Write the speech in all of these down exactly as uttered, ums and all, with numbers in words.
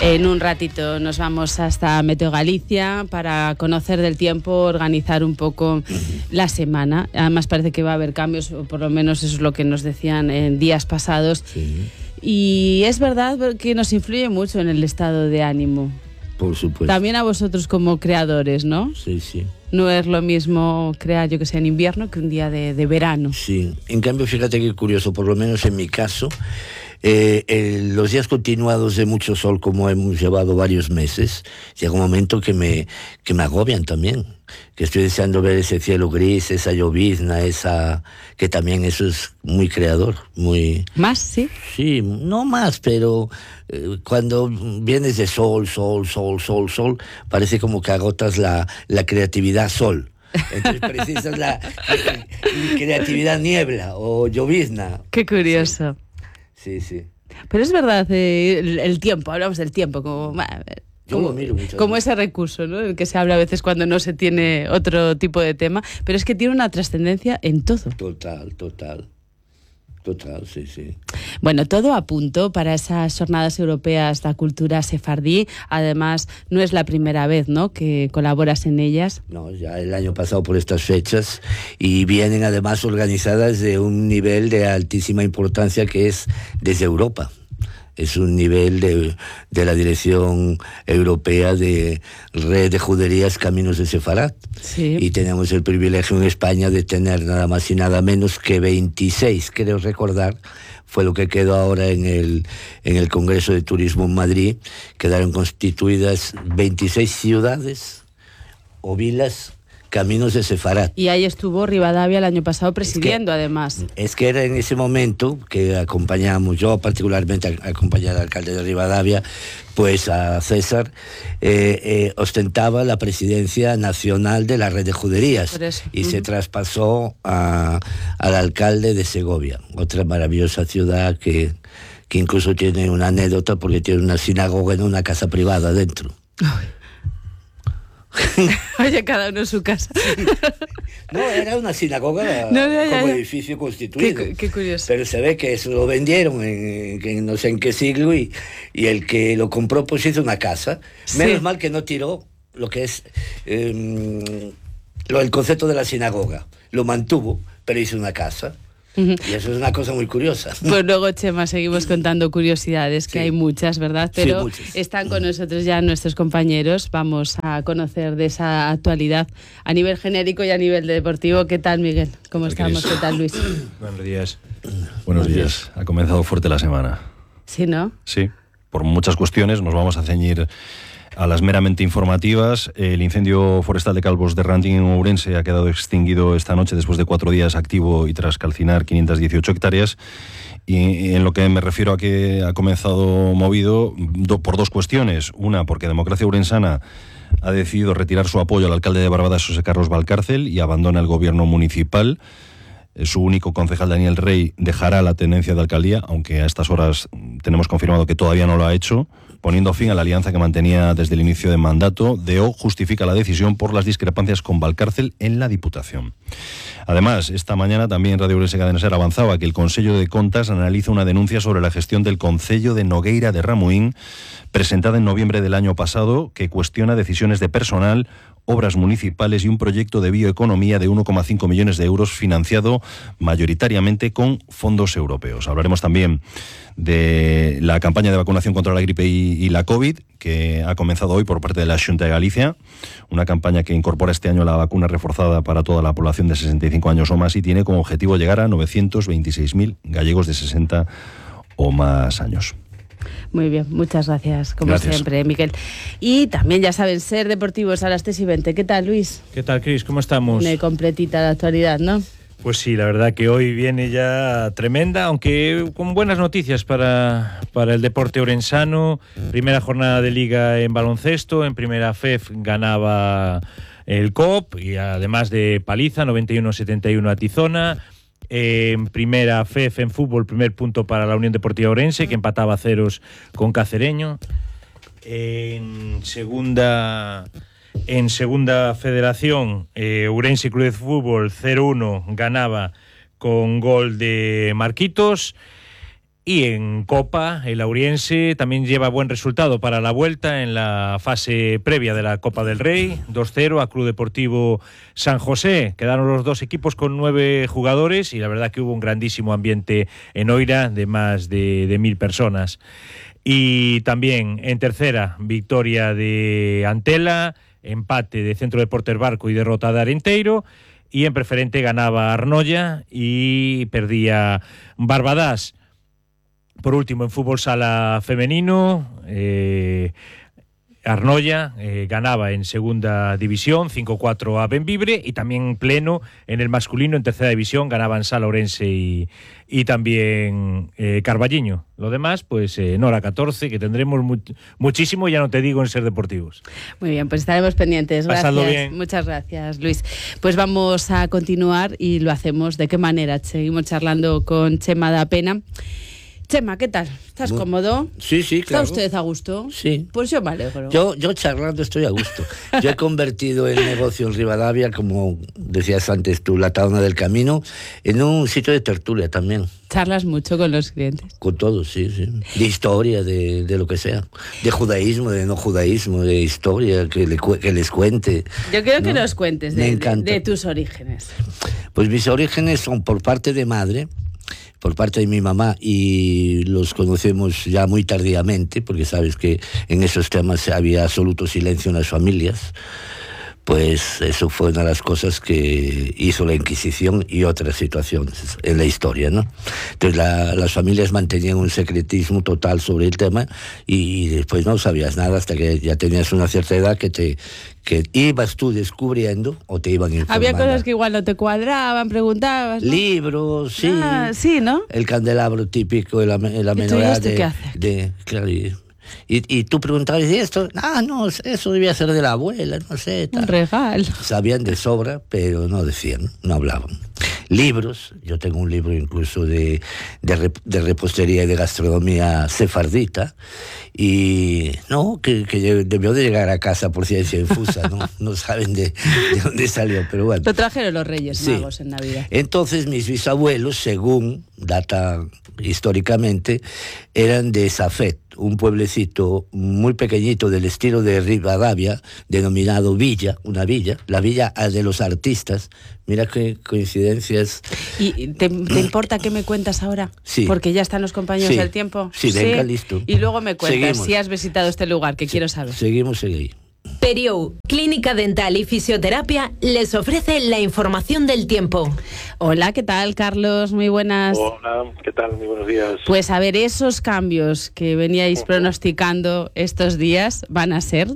En un ratito nos vamos hasta Meteo Galicia para conocer del tiempo, organizar un poco la semana. Además parece que va a haber cambios, o por lo menos eso es lo que nos decían en días pasados. Sí. Y es verdad que nos influye mucho en el estado de ánimo. Por supuesto. También a vosotros como creadores, ¿no? Sí, sí. No es lo mismo crear, yo que sé, en invierno que un día de, de verano. Sí. En cambio, fíjate qué curioso, por lo menos en mi caso, eh, eh, los días continuados de mucho sol, como hemos llevado varios meses, llega un momento que me, que me agobian también. Que estoy deseando ver ese cielo gris, esa llovizna, esa... que también eso es muy creador, muy... ¿Más, sí? Sí, no más, pero eh, cuando vienes de sol, sol, sol, sol, sol, parece como que agotas la, la creatividad sol. Entonces precisas la, la creatividad niebla o llovizna. Qué curioso. Sí, sí. Pero es verdad, eh, el, el tiempo, hablamos del tiempo como... Yo Como, lo miro muchas como veces. ese recurso, ¿no? El que se habla a veces cuando no se tiene otro tipo de tema, pero es que tiene una trascendencia en todo. Total, total. Total, sí, sí. Bueno, todo a punto para esas jornadas europeas de cultura sefardí. Además, no es la primera vez, ¿no?, que colaboras en ellas. No, ya el año pasado por estas fechas, y vienen además organizadas de un nivel de altísima importancia que es desde Europa. Es un nivel de, de la Dirección Europea de Red de Juderías Caminos de Sefarat. Sí. Y tenemos el privilegio en España de tener nada más y nada menos que veintiséis, creo recordar, fue lo que quedó ahora en el, en el Congreso de Turismo en Madrid. Quedaron constituidas veintiséis ciudades o vilas Caminos de Sefarat. Y ahí estuvo Rivadavia el año pasado presidiendo, es que, además. Es que era en ese momento que acompañamos, yo particularmente acompañé al alcalde de Rivadavia, pues a César, eh, eh, ostentaba la presidencia nacional de la Red de Juderías. Por eso. Y Uh-huh. se traspasó a, al alcalde de Segovia, otra maravillosa ciudad que, que incluso tiene una anécdota porque tiene una sinagoga en una casa privada dentro. Oye, cada uno en su casa. No, era una sinagoga No, ya, ya, como ya. edificio constituido. Qué, qué curioso. Pero se ve que eso lo vendieron en, en no sé en qué siglo y, y el que lo compró pues hizo una casa. Sí. Menos mal que no tiró lo que es eh, lo, el concepto de la sinagoga. Lo mantuvo, pero hizo una casa. Uh-huh. Y eso es una cosa muy curiosa. Pues luego, Chema, seguimos contando curiosidades, que Sí. hay muchas, ¿verdad? Pero Sí, muchas. están con nosotros ya nuestros compañeros. Vamos a conocer de esa actualidad a nivel genérico y a nivel deportivo. ¿Qué tal, Miguel? ¿Cómo ¿Qué estamos? queréis? ¿Qué tal, Luis? Buenos días. Buenos días. Ha comenzado fuerte la semana. Sí, ¿no? Sí, por muchas cuestiones nos vamos a ceñir a las meramente informativas. El incendio forestal de Calvos de Rantín en Ourense ha quedado extinguido esta noche después de cuatro días activo y tras calcinar quinientas dieciocho hectáreas. Y en lo que me refiero a que ha comenzado movido do, por dos cuestiones. Una, porque Democracia Ourensana ha decidido retirar su apoyo al alcalde de Barbadas, José Carlos Valcárcel, y abandona el gobierno municipal. Su único concejal, Daniel Rey, dejará la tenencia de alcaldía, aunque a estas horas tenemos confirmado que todavía no lo ha hecho, poniendo fin a la alianza que mantenía desde el inicio del mandato. D O justifica la decisión por las discrepancias con Valcárcel en la Diputación. Además, esta mañana también Radio Ourense Cadena Ser avanzaba que el Consello de Contas analiza una denuncia sobre la gestión del Concello de Nogueira de Ramuín, presentada en noviembre del año pasado, que cuestiona decisiones de personal, obras municipales y un proyecto de bioeconomía de uno coma cinco millones de euros financiado mayoritariamente con fondos europeos. Hablaremos también de la campaña de vacunación contra la gripe y, y la COVID, que ha comenzado hoy por parte de la Xunta de Galicia, una campaña que incorpora este año la vacuna reforzada para toda la población de sesenta y cinco años o más y tiene como objetivo llegar a novecientos veintiséis mil gallegos de sesenta o más años. Muy bien, muchas gracias, como Gracias. siempre, Miguel. Y también, ya saben, Ser Deportivos a las tres y veinte. ¿Qué tal, Luis? ¿Qué tal, Cris? ¿Cómo estamos? Una completita la actualidad, ¿no? Pues sí, la verdad que hoy viene ya tremenda, aunque con buenas noticias para, para el deporte orensano. Primera jornada de Liga en baloncesto, en primera F E F ganaba el C O P y además de paliza, noventa y uno a setenta y uno a Tizona. En primera F E F en fútbol, primer punto para la Unión Deportiva Ourense, que empataba a ceros con Cacereño. En segunda... En segunda federación, eh, Ourense Club de Fútbol cero uno ganaba con gol de Marquitos. Y en Copa, el Auriense también lleva buen resultado para la vuelta en la fase previa de la Copa del Rey, dos cero a Club Deportivo San José. Quedaron los dos equipos con nueve jugadores y la verdad que hubo un grandísimo ambiente en Oira de más de, de mil personas. Y también en tercera, victoria de Antela, empate de Centro Deportes Barco y derrota de Arenteiro. Y en preferente ganaba Arnoia y perdía Barbadas. Por último, en fútbol sala femenino, eh, Arnoia eh, ganaba en segunda división cinco cuatro a Benvibre, y también pleno en el masculino en tercera división ganaban Sala Ourense y, y también eh, Carballiño. Lo demás, pues eh, en hora catorce, que tendremos mu muchísimo, ya no te digo en Ser Deportivos. Muy bien, pues estaremos pendientes. Gracias. Pasadlo bien. Muchas gracias, Luis. Pues vamos a continuar y lo hacemos. ¿De qué manera? Seguimos charlando con Chema da Pena. Chema, ¿qué tal? ¿Estás Muy, cómodo? Sí, sí, claro. ¿Está usted a gusto? Sí. Pues yo me alegro. Yo, yo charlando estoy a gusto. Yo he convertido el negocio en Rivadavia, como decías antes tú, la taberna del camino, en un sitio de tertulia también. ¿Charlas mucho con los clientes? Con todos, sí, sí. De historia, de, de lo que sea. De judaísmo, de no judaísmo, de historia, que, le, que les cuente. Yo quiero ¿no? que nos cuentes de, de, de tus orígenes. Pues mis orígenes son por parte de madre, por parte de mi mamá, y los conocemos ya muy tardíamente, porque sabes que en esos temas había absoluto silencio en las familias. Pues eso fue una de las cosas que hizo la Inquisición y otras situaciones en la historia, ¿no? Entonces la, las familias mantenían un secretismo total sobre el tema, y, y después no sabías nada hasta que ya tenías una cierta edad que te que ibas tú descubriendo o te iban informando. Había cosas que igual no te cuadraban, preguntabas, ¿no? Libros, sí. Ah, sí, ¿no? El candelabro típico de la, de la menorá de, qué hace? de claro, y, Y, y tú preguntabas, ¿y esto? Ah, no, eso debía ser de la abuela, no sé. Tal. Un regalo. Sabían de sobra, pero no decían, no hablaban. Libros, yo tengo un libro incluso de, de, rep, de repostería y de gastronomía sefardita, y no, que, que debió de llegar a casa por ciencia infusa, no, no saben de, de dónde salió, pero bueno. Lo trajeron los Reyes Magos, sí, en Navidad. Entonces mis bisabuelos, según data históricamente, eran de Safet, un pueblecito muy pequeñito del estilo de Rivadavia, denominado Villa, una villa, la villa de los artistas. Mira qué coincidencias. ¿Y te, te importa que me cuentas ahora? Sí. Porque ya están los compañeros sí. del tiempo. Sí, venga, sí. Listo. Y luego me cuentas Seguimos. si has visitado este lugar, que sí. quiero saber. Seguimos, seguimos. Periou, Clínica Dental y Fisioterapia, les ofrece la información del tiempo. Hola, ¿qué tal, Carlos? Muy buenas. Hola, ¿qué tal? Muy buenos días. Pues a ver, esos cambios que veníais uh-huh. pronosticando estos días, ¿van a ser?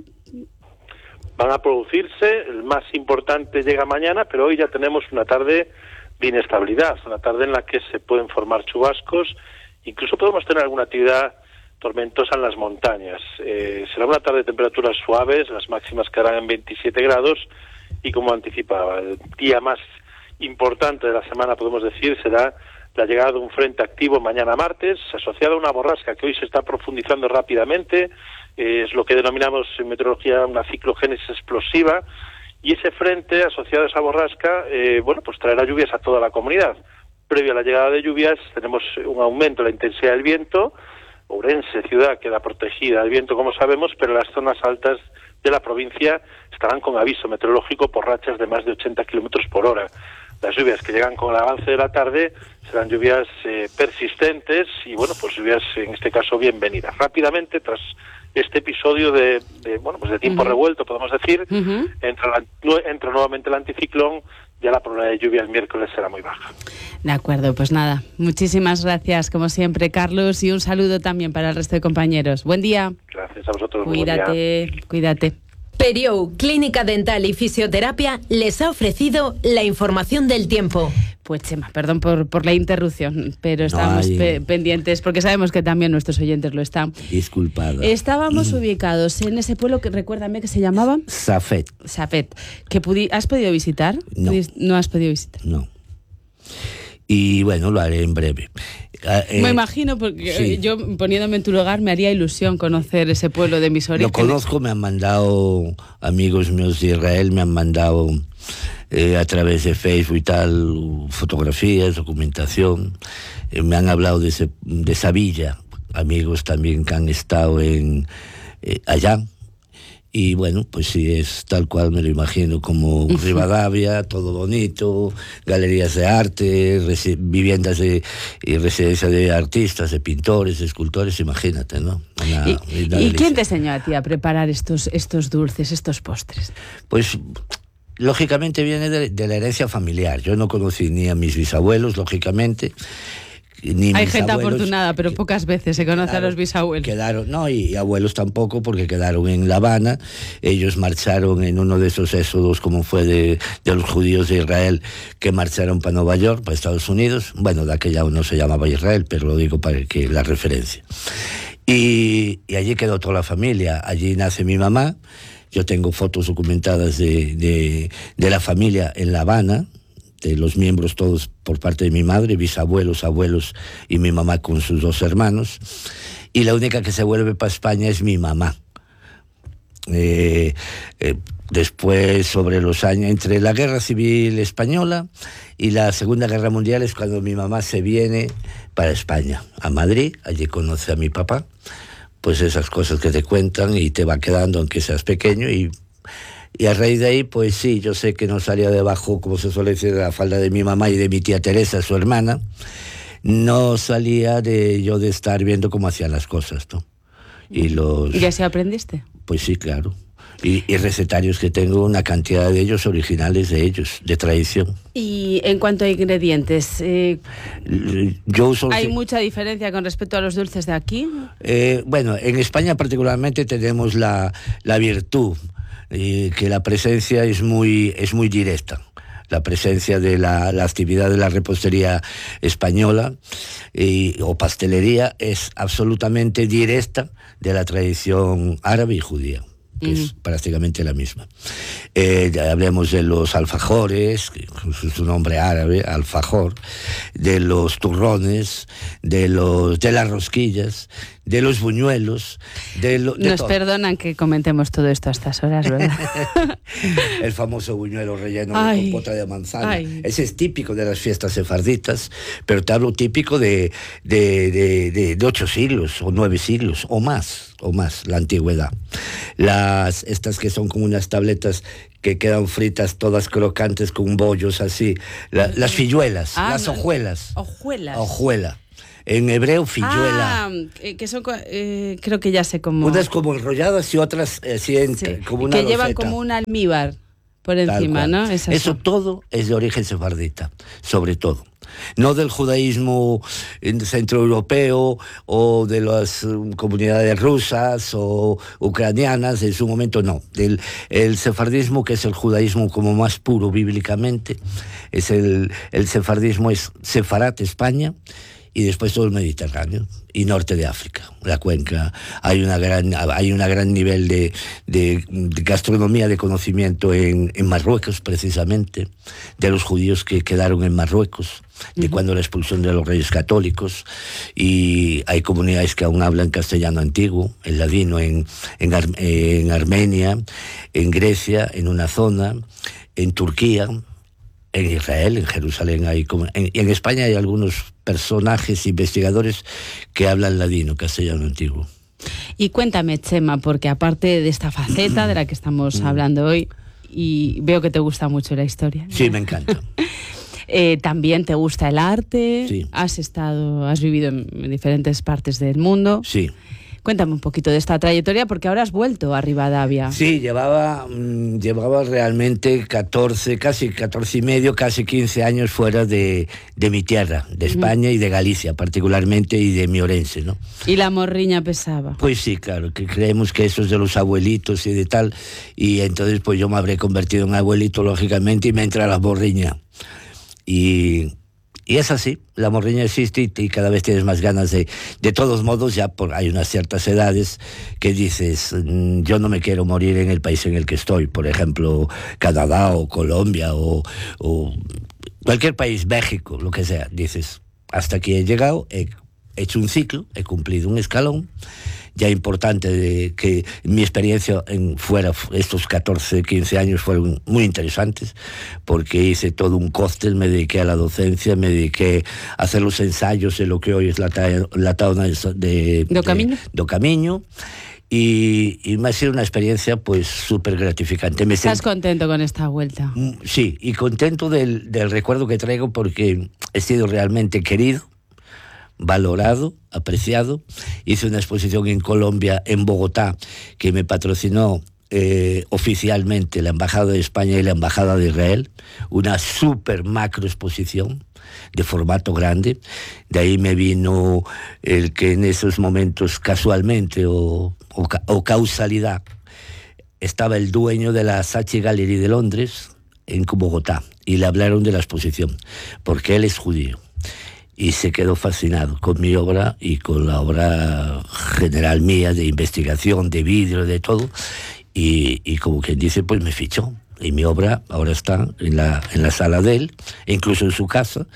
Van a producirse, el más importante llega mañana, pero hoy ya tenemos una tarde de inestabilidad, una tarde en la que se pueden formar chubascos, incluso podemos tener alguna actividad tormentosa en las montañas. Eh, será una tarde de temperaturas suaves, las máximas quedarán en veintisiete grados, y como anticipaba, el día más importante de la semana, podemos decir, será la llegada de un frente activo mañana martes, asociado a una borrasca que hoy se está profundizando rápidamente, eh, es lo que denominamos en meteorología una ciclogénesis explosiva, y ese frente asociado a esa borrasca, eh, bueno, pues traerá lluvias a toda la comunidad. Previo a la llegada de lluvias tenemos un aumento de la intensidad del viento. Ourense, ciudad, queda protegida del viento, como sabemos, pero las zonas altas de la provincia estarán con aviso meteorológico por rachas de más de ochenta kilómetros por hora. Las lluvias que llegan con el avance de la tarde serán lluvias eh, persistentes y, bueno, pues lluvias, en este caso, bienvenidas. Rápidamente, tras este episodio de, de bueno, pues de tiempo uh-huh. revuelto, podemos decir, uh-huh. entra, la, entra nuevamente el anticiclón. Ya la probabilidad de lluvia el miércoles será muy baja. De acuerdo, pues nada, muchísimas gracias como siempre, Carlos, y un saludo también para el resto de compañeros. Buen día. Gracias a vosotros. Cuídate, cuídate. Periou, Clínica Dental y Fisioterapia, les ha ofrecido la información del tiempo. Pues Chema, perdón por, por la interrupción, pero estamos no pe- pendientes, porque sabemos que también nuestros oyentes lo están. Disculpada. Estábamos mm. ubicados en ese pueblo que, recuérdame, que se llamaba... Safet. Safet. Que pudi- ¿Has podido visitar? No. ¿No has podido visitar? No. y bueno, lo haré en breve. Eh, me imagino, porque sí. Yo poniéndome en tu lugar me haría ilusión conocer ese pueblo de mis orígenes. Lo conozco, me han mandado amigos míos de Israel, me han mandado eh, a través de Facebook y tal, fotografías, documentación, eh, me han hablado de, ese, de esa villa, amigos también que han estado en eh, allá. Y bueno, pues sí, es tal cual me lo imagino, como Rivadavia, todo bonito, galerías de arte, resi- viviendas de, y residencias de artistas, de pintores, de escultores, imagínate, ¿no? Una, ¿Y, una ¿y quién te enseñó a ti a preparar estos, estos dulces, estos postres? Pues lógicamente viene de, de la herencia familiar. Yo no conocí ni a mis bisabuelos, lógicamente. Ni Hay gente afortunada, pero que, pocas veces se conoce quedaron, a los bisabuelos. Quedaron, no, y, y abuelos tampoco, porque quedaron en La Habana. Ellos marcharon en uno de esos éxodos, como fue de, de los judíos de Israel, que marcharon para Nueva York, para Estados Unidos. Bueno, de aquella no se llamaba Israel, pero lo digo para que la referencia. Y, y allí quedó toda la familia. Allí nace mi mamá. Yo tengo fotos documentadas de, de, de la familia en La Habana, de los miembros todos por parte de mi madre, bisabuelos, abuelos y mi mamá con sus dos hermanos. Y la única que se vuelve para España es mi mamá. Eh, eh, después, sobre los años, entre la Guerra Civil Española y la Segunda Guerra Mundial, es cuando mi mamá se viene para España, a Madrid. Allí conoce a mi papá. Pues esas cosas que te cuentan y te va quedando aunque seas pequeño. Y Y a raíz de ahí, pues sí, yo sé que no salía debajo, como se suele decir, de la falda de mi mamá y de mi tía Teresa, su hermana. No salía de yo de estar viendo cómo hacían las cosas, ¿no? Y los... ¿Y así aprendiste? Pues sí, claro. Y, y recetarios que tengo, una cantidad de ellos, originales de ellos, de tradición. Y en cuanto a ingredientes, eh, yo uso... ¿hay mucha diferencia con respecto a los dulces de aquí? Eh, bueno, en España particularmente tenemos la, la virtud, y que la presencia es muy, es muy directa. La presencia de la, la actividad de la repostería española y, o pastelería es absolutamente directa de la tradición árabe y judía, que mm. es prácticamente la misma. Eh, ya hablemos de los alfajores, que es su nombre árabe, alfajor, de los turrones, de, los, de las rosquillas, de los buñuelos, de lo, de Nos todo. Perdonan que comentemos todo esto a estas horas, ¿verdad? El famoso buñuelo relleno ay, de compota de manzana. Ay. Ese es típico de las fiestas sefarditas, pero te hablo típico de, de, de, de, de ocho siglos o nueve siglos o más, o más, la antigüedad. Las, estas que son como unas tabletas que quedan fritas, todas crocantes con bollos así, la, las filluelas, ah, las no. hojuelas. Hojuelas. Hojuela. En hebreo, filluela. Ah, que son, eh, creo que ya sé cómo. Unas como enrolladas y otras así en, sí. como una que llevan roseta. Como un almíbar por encima, ¿no? Esas Eso son. todo es de origen sefardita, sobre todo. No del judaísmo centroeuropeo o de las um, comunidades rusas o ucranianas en su momento, no. Del el sefardismo, que es el judaísmo como más puro bíblicamente, es el, el sefardismo es Sefarat, España, y después todo el Mediterráneo y norte de África, la cuenca. Hay una gran, hay una gran nivel de, de, de gastronomía, de conocimiento en, en Marruecos, precisamente, de los judíos que quedaron en Marruecos, de uh-huh. cuando la expulsión de los reyes católicos, y hay comunidades que aún hablan castellano antiguo, el ladino, en, en, Ar, en Armenia, en Grecia, en una zona, en Turquía, en Israel, en Jerusalén, hay como, en, en España hay algunos personajes, investigadores que hablan ladino, castellano antiguo. Y cuéntame, Chema, porque aparte de esta faceta de la que estamos hablando hoy, y veo que te gusta mucho la historia. Sí, me encanta. eh, también te gusta el arte, sí. has estado, has vivido en, en diferentes partes del mundo. Sí. Cuéntame un poquito de esta trayectoria, porque ahora has vuelto a Rivadavia. Sí, llevaba, mmm, llevaba realmente catorce, casi catorce y medio, casi quince años fuera de, de mi tierra, de España uh-huh. y de Galicia particularmente, y de mi Orense, ¿no? ¿Y la morriña pesaba? Pues sí, claro, que creemos que eso es de los abuelitos y de tal, y entonces pues yo me habré convertido en abuelito, lógicamente, y me entra la morriña. Y... Y es así, la morriña existe y, y cada vez tienes más ganas de... De todos modos, ya por, hay unas ciertas edades que dices, mmm, yo no me quiero morir en el país en el que estoy, por ejemplo, Canadá o Colombia o, o cualquier país, México, lo que sea, dices, hasta aquí he llegado, he hecho un ciclo, he cumplido un escalón. Ya importante de que mi experiencia en fuera, estos catorce, quince años fueron muy interesantes, porque hice todo un cóctel, me dediqué a la docencia, me dediqué a hacer los ensayos de lo que hoy es la, ta la tauna de, de, do Camiño, do Camiño y, y me ha sido una experiencia pues súper gratificante. Me ¿Estás contento con esta vuelta? Sí, y contento del, del recuerdo que traigo, porque he sido realmente querido, valorado, apreciado. Hice una exposición en Colombia, en Bogotá, que me patrocinó eh, oficialmente la Embajada de España y la Embajada de Israel, una super macro exposición de formato grande. De ahí me vino el que en esos momentos casualmente o, o, o causalidad estaba el dueño de la Saatchi Gallery de Londres en Bogotá y le hablaron de la exposición porque él es judío. Y se quedó fascinado con mi obra y con la obra general mía de investigación, de vidrio, de todo. Y, y como quien dice, pues me fichó. Y mi obra ahora está en la, en la sala de él, e incluso en su casa.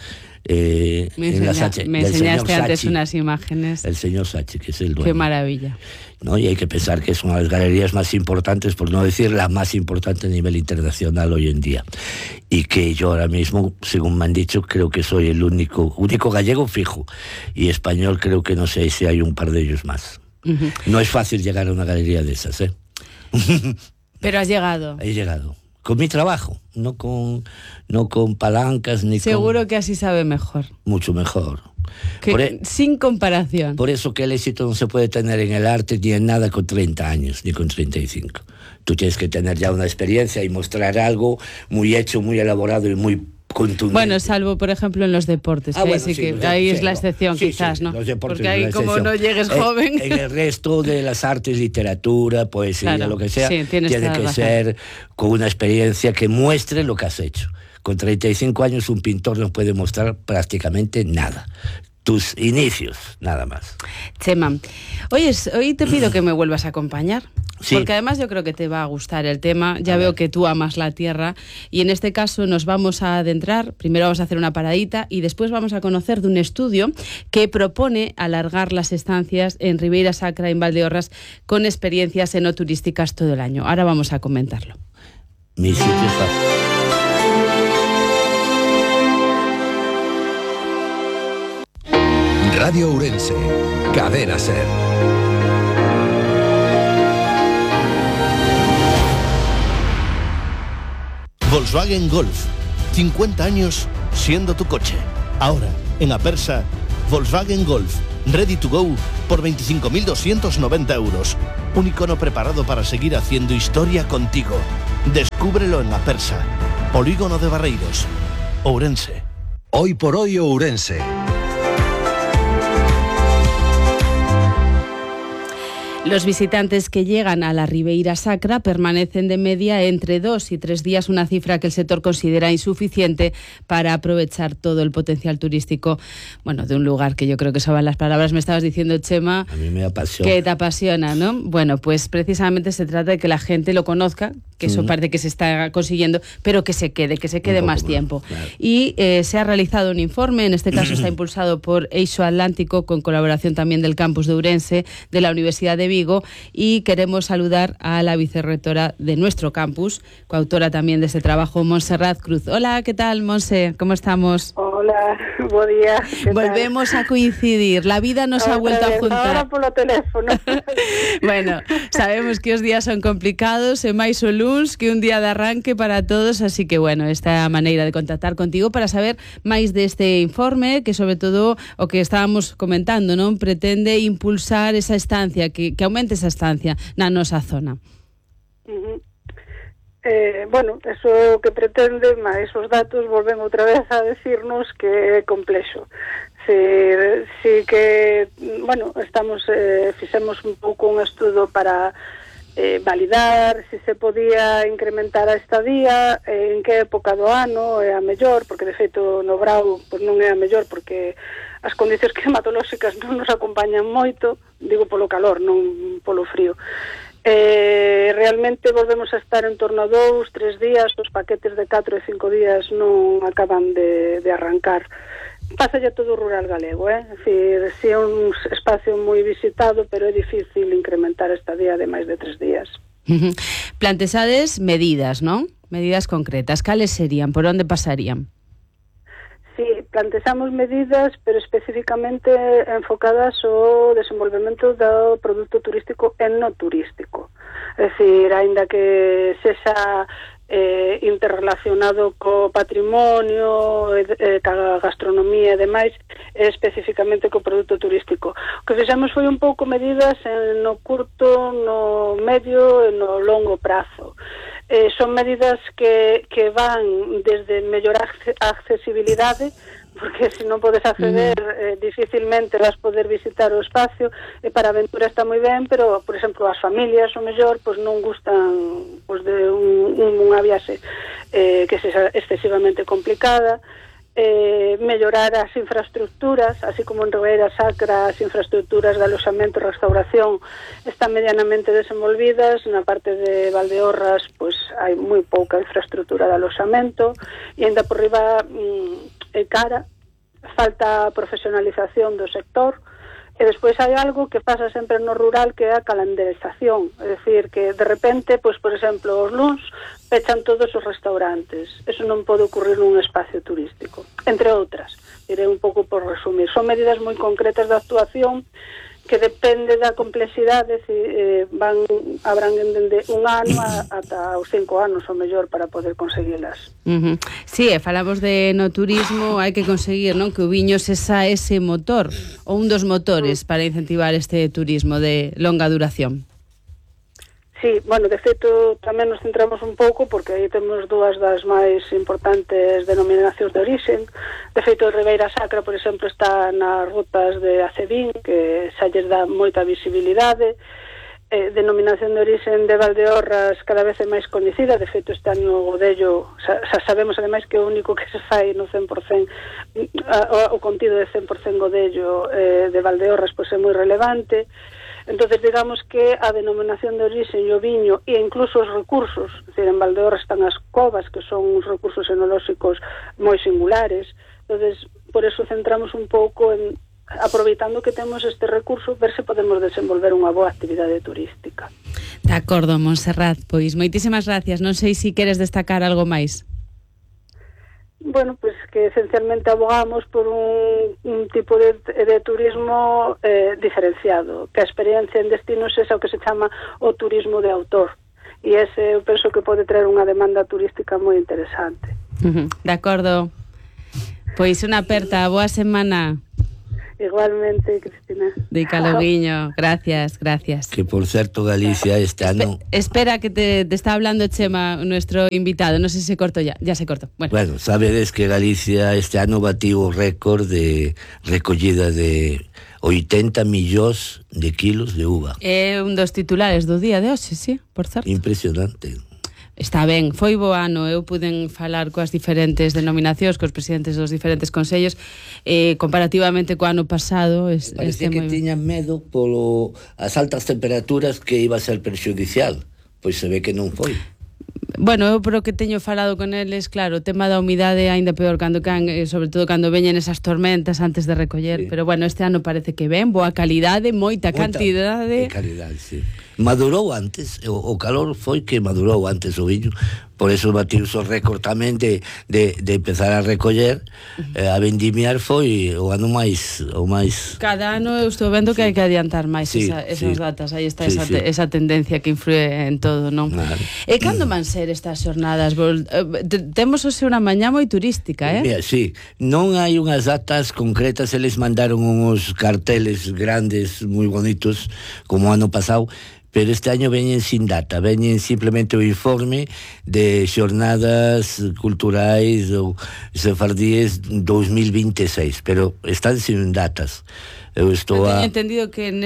Eh, me en enseña, la Saatchi, me enseñaste antes Saatchi, unas imágenes. El señor Saatchi, que es el dueño. Qué maravilla. ¿No? Y hay que pensar que es una de las galerías más importantes, por no decir la más importante a nivel internacional hoy en día. Y que yo ahora mismo, según me han dicho, creo que soy el único, único gallego fijo. Y español creo que no sé si hay un par de ellos más. Uh-huh. No es fácil llegar a una galería de esas, ¿eh? Pero has llegado. He llegado. Con mi trabajo, no con, no con palancas ni Seguro con... que así sabe mejor. Mucho mejor. Que, por e... Sin comparación. Por eso que el éxito no se puede tener en el arte ni en nada con treinta años, ni con treinta y cinco. Tú tienes que tener ya una experiencia y mostrar algo muy hecho, muy elaborado y muy contundente. Bueno, salvo, por ejemplo, en los deportes. Ah, que bueno, ahí sí, sí, los, ahí sí, es la no. excepción, sí, quizás, sí, ¿no? Los deportes, porque ahí, como no llegues joven... En, en el resto de las artes, literatura, poesía, claro, lo que sea, sí, tiene que razón. ser con una experiencia que muestre lo que has hecho. Con treinta y cinco años un pintor no puede mostrar prácticamente nada. Tus inicios, nada más. Chema, hoy, es, hoy te pido que me vuelvas a acompañar. Sí. Porque además yo creo que te va a gustar el tema. Ya a veo ver. que tú amas la tierra y en este caso nos vamos a adentrar. Primero vamos a hacer una paradita y después vamos a conocer de un estudio que propone alargar las estancias en Ribeira Sacra, en Valdeorras, con experiencias enoturísticas todo el año. Ahora vamos a comentarlo. Mi sitio está... Radio Ourense, Cadena Ser. Volkswagen Golf, cincuenta años siendo tu coche. Ahora, en Apersa, Volkswagen Golf, ready to go por veinticinco mil doscientos noventa euros. Un icono preparado para seguir haciendo historia contigo. Descúbrelo en Apersa, Polígono de Barreiros, Ourense. Hoy por hoy Ourense. Los visitantes que llegan a la Ribeira Sacra permanecen de media entre dos y tres días, una cifra que el sector considera insuficiente para aprovechar todo el potencial turístico, bueno, de un lugar que yo creo que sobran las palabras. Me estabas diciendo, Chema, a mí me apasiona. Que te apasiona, ¿no? Bueno, pues precisamente se trata de que la gente lo conozca, que eso mm. parece que se está consiguiendo, pero que se quede, que se quede más tiempo. Claro. Y eh, se ha realizado un informe, en este caso está impulsado por Eixo Atlántico, con colaboración también del campus de Ourense, de la Universidad de Vigo, y queremos saludar a la vicerrectora de nuestro campus, coautora también de este trabajo, Montserrat Cruz. Hola, ¿qué tal, Monse? ¿Cómo estamos? Hola, buen día. Volvemos tal? a coincidir, la vida nos ahora ha vuelto a juntar. Ahora por lo teléfono. Bueno, sabemos que os días son complicados, e máis o luns, que un día de arranque para todos, así que bueno, esta maneira de contactar contigo para saber máis deste informe, que sobre todo o que estábamos comentando, non pretende impulsar esa estancia, que, que aumente esa estancia na nosa zona. Uh-huh. Eh, bueno, eso que pretende, máis os datos volven outra vez a decirnos que é complexo. Si, si que, bueno, estamos, eh, fixemos un pouco un estudo para eh, validar se si se podía incrementar a estadía, eh, en que época do ano é a mellor, porque de feito no Brao pues, non é a mellor, porque as condicións climatolóxicas non nos acompañan moito, digo polo calor, non polo frío. Eh, realmente volvemos a estar en torno a dous, tres días, os paquetes de catro e cinco días non acaban de, de arrancar. Pasa ya todo o rural galego, eh? É dicir, si é un espacio moi visitado, pero é difícil incrementar esta día de máis de tres días. Plantexades medidas, non? Medidas concretas. Cales serían? Por onde pasarían? Sí, plantexamos medidas, pero especificamente enfocadas ao desenvolvemento do produto turístico e no turístico. É dicir, aínda que sexa eh, interrelacionado co patrimonio, eh, ca gastronomía e demais, especificamente co produto turístico. O que fixemos foi un pouco medidas en, no curto, no medio e no longo prazo. Eh, son medidas que, que van desde mellorar a accesibilidade, porque se non podes acceder, eh, dificilmente vas poder visitar o espacio, e para a aventura está moi ben, pero, por exemplo, as familias, o mellor, pois non gustan pois, de un, un, unha viaxe eh, que sexa excesivamente complicada. Eh, mellorar as infraestructuras, así como en Ribeira Sacra as infraestructuras de aloxamento e restauración están medianamente desenvolvidas. Na parte de Valdeorras pois hai moi pouca infraestructura de aloxamento, e ainda por riba mm, é cara, falta profesionalización do sector. E despois hai algo que pasa sempre no rural, que é a calendarización, é dicir, que de repente, pois por exemplo, os luns pechan todos os restaurantes. Eso non pode ocurrir nun espacio turístico, entre outras. Direi un pouco por resumir. Son medidas moi concretas de actuación que depende da complexidade, si, eh, van abranguen dende un ano a, ata os cinco anos o mellor para poder conseguilas. Uh -huh. Sí, e falamos de no turismo, hai que conseguir, non, que o viño sexa ese motor ou un dos motores para incentivar este turismo de longa duración. Sí, bueno, de feito tamén nos centramos un pouco porque aí temos dúas das máis importantes denominacións de orixen. De feito, Ribeira Sacra, por exemplo, está nas rutas de Acebín, que xa lles dá moita visibilidade. Eh, denominación de orixen de Valdeorras cada vez é máis coñecida. De feito, este ano o Godello, xa, xa sabemos ademais que o único que se fai no cen por cen, a, o contido de cen por cen Godello eh, de Valdeorras pois é moi relevante. Entonces, digamos que a denominación de orixe e o viño e incluso os recursos, es decir, en Valdeorras están as covas, que son uns recursos enolóxicos moi singulares. Entonces, por eso centramos un pouco en, aproveitando que temos este recurso, ver se podemos desenvolver unha boa actividade turística. De acordo, Montserrat, pois moitísimas gracias. Non sei se queres destacar algo máis. Bueno, pues que esencialmente abogamos por un, un tipo de, de turismo eh, diferenciado, que a experiencia en destinos é o que se chama o turismo de autor, e ese eu penso que pode traer unha demanda turística moi interesante. Uh -huh. De acordo. Pois unha aperta, boa semana. Igualmente, Cristina. De Caloguiño, gracias, gracias. Que por cierto, Galicia este año... Espe espera, que te, te está hablando Chema, nuestro invitado. No sé si se cortó ya. Ya se cortó. Bueno, bueno, sabedes que Galicia este año batió o récord de recollida de oitenta millóns de kilos de uva. É un dos titulares do día de hoxe, sí, por certo. Impresionante. Está ben, foi bo ano, eu puden falar coas diferentes denominacións, cos presidentes dos diferentes consellos, eh, comparativamente co ano pasado. Es, Parecía que moi... tiñan medo polo as altas temperaturas, que iba a ser perxudicial, pois se ve que non foi. Bueno, eu polo que teño falado con eles, claro, o tema da humidade aínda peor cando can, eh, sobre todo cando veñen esas tormentas antes de recoller, sí. Pero bueno, este ano parece que ben, boa calidade, moita, moita cantidade. calidade, sí. Madurou antes, o, o calor foi que madurou antes o viño, por eso batiuse o récord tamén de, de, de empezar a recoller. Uh-huh. eh, a vendimiar foi o ano máis o máis. Cada ano eu estou vendo que sí. hai que adiantar máis sí, esa, esas sí. datas, aí está sí, esa, sí. Te, esa tendencia que influe en todo, non? Claro. E cando van ser estas xornadas? Vol, eh, temos hoxe unha mañá moi turística, eh? Mira, sí, non hai unhas datas concretas, eles mandaron uns carteles grandes, moi bonitos, como ano pasado, pero este año veñen sin data, veñen simplemente o informe de xornadas culturais ou sefardíes dos mil vinte e seis, pero están sin datas. Eu estou Eu teño a... entendido que neste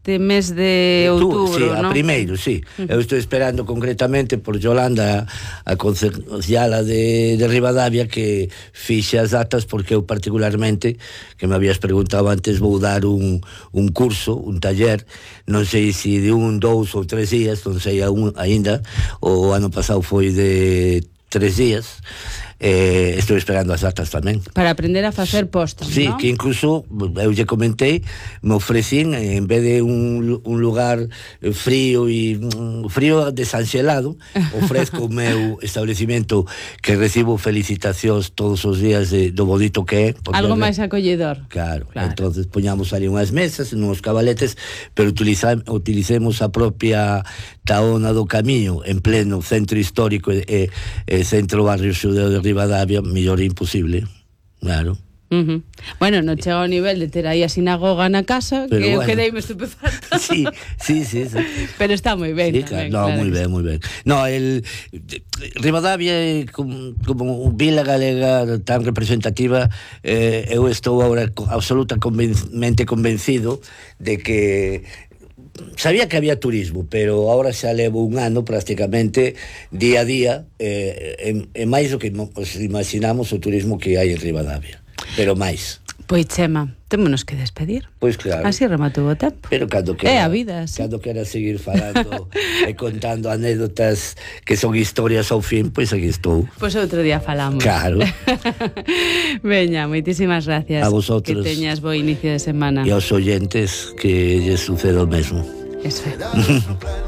este mes de outubro, sí, a ¿no? primeiro, sí. Uh-huh. Eu estou esperando concretamente por Yolanda, a concejiala de, de Ribadavia, que fixe as datas, porque eu particularmente, que me habías preguntado antes, vou dar un, un curso, un taller, non sei se de un, dous ou tres días, non sei aún, ainda, o ano pasado foi de tres días. Eh, estou esperando as datas tamén. Para aprender a facer postres, sí, ¿no? Que incluso, eu lle comentei, me ofrecín, en vez de un, un lugar frío e mm, frío desanxelado, ofrezco o meu establecimento, que recibo felicitacións todos os días de, do bonito que é. Algo máis acolledor. Claro, claro. Entonces poñamos ali unhas mesas, uns cabaletes, pero utiliza, utilicemos a propia taona do Camiño, en pleno centro histórico e, e centro barrio xudeo de Ribadavia, mellor imposible, claro. Uh-huh. Bueno, non chega ao nivel de ter aí a sinagoga na casa, pero que eu bueno. Quedeime estupefacta. Sí, sí, sí, sí. Pero está moi ben. Sí, tamén, claro, no, claro moi ben, moi ben. No, el Ribadavia é como, como vila galega tan representativa, eh, eu estou agora absolutamente convencido de que sabía que había turismo, pero ahora xa levo un ano prácticamente día a día, eh, en, en máis do que nos imaginamos o turismo que hai en Ribadavia, pero máis. Pois Chema, témonos que despedir. Pois claro. Así rematou o tempo. Pero cando quera, é a vida, sí. Cando quera seguir falando e contando anécdotas que son historias ao fin, pois aquí estou. Pois outro día falamos. Claro. Veña, moitísimas gracias. A vosotros. Que teñas bo inicio de semana. E aos oyentes que lles suceda o mesmo. Eso é.